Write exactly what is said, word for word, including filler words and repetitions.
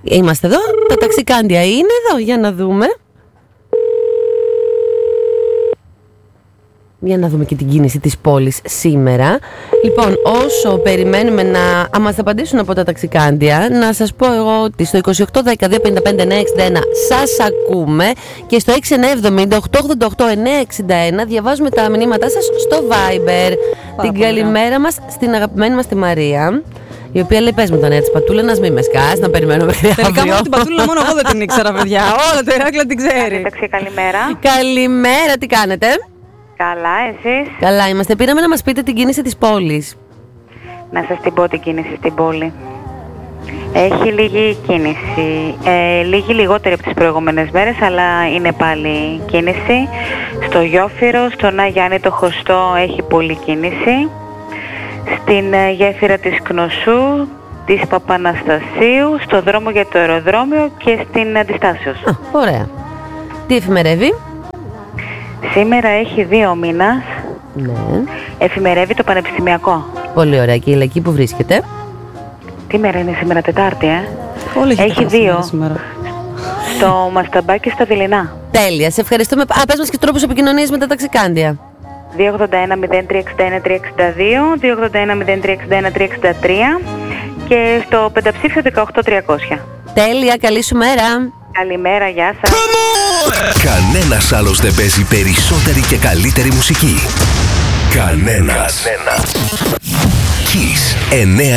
Είμαστε εδώ, τα ταξικάντια είναι εδώ, για να δούμε. Για να δούμε και την κίνηση της πόλης σήμερα. Λοιπόν, όσο περιμένουμε να α, μας απαντήσουν από τα ταξικάντια, να σας πω εγώ ότι στο είκοσι οκτώ δεκαδύο πενήντα πέντε εννιακόσια εξήντα ένα σας ακούμε και στο έξι εννιά εβδομήντα οκτώ ογδόντα οκτώ εννιακόσια εξήντα ένα διαβάζουμε τα μηνύματά σας στο Viber. Πάρα την καλημέρα μας στην αγαπημένη μας τη Μαρία, η οποία λέει: πες μου τα νέα της Πατούλα, να μην με σκάς, να περιμένω μέχρι αύριο. Τελικά μόνο την Πατούλα μόνο εγώ δεν την ήξερα, παιδιά. Όλα το Ηράκλειο την ξέρει. Εντάξει, καλημέρα. Καλημέρα, τι κάνετε? Καλά, εσείς? Καλά είμαστε. Πήραμε να μας πείτε την κίνηση της πόλης. Να σας την πω την κίνηση στην πόλη. Έχει λίγη κίνηση. Ε, λίγη λιγότερη από τις προηγούμενες μέρες, αλλά είναι πάλι κίνηση. Στο Γιόφυρο, στον Αγιάννη το Χωστό έχει πολλή κίνηση. Στην ε, γέφυρα της Κνωσού, της Παπαναστασίου, στο δρόμο για το αεροδρόμιο και στην Αντιστάσεως. Α, ωραία. Τι εφημερεύει? Σήμερα έχει δύο μήνας. Ναι. Εφημερεύει το Πανεπιστημιακό. Πολύ ωραία. Και η Λαϊκή που βρίσκεται? Τι μέρα είναι σήμερα, Τετάρτη, ε? Όλοι έχει δύο. Στο Μασταμπάκι στα Δειλινά. Τέλεια. Σε ευχαριστούμε. Α, πες μας και τρόπους επικοινωνίας με τα ταξικάντια. δύο ογδόντα ένα μηδέν τρία εξήντα ένα τριακόσια εξήντα δύο, δύο ογδόντα ένα μηδέν τρία εξήντα ένα τριακόσια εξήντα τρία και στο πενταψήφιο δεκαοκτώ τριακόσια. Τέλεια. Καλή σου μέρα. Καλημέρα, γεια σας. Κανένας άλλος δεν παίζει περισσότερη και καλύτερη μουσική. Κανένας. Κανένας. Kiss εννιά